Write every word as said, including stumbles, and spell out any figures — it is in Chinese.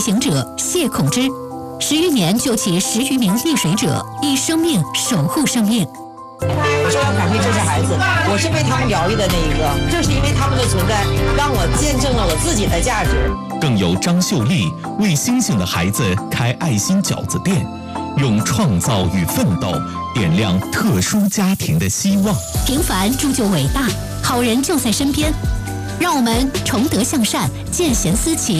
行者谢孔之，十余年救起十余名溺水者，以生命守护生命。 我说要感谢这些孩子，我是被他们疗愈的那一个，正是因为他们的存在，让我见证了我自己的价值。 更有张秀丽为星星的孩子开爱心饺子店，用创造与奋斗点亮特殊家庭的希望。 平凡铸就伟大，好人就在身边，让我们崇德向善，见贤思齐。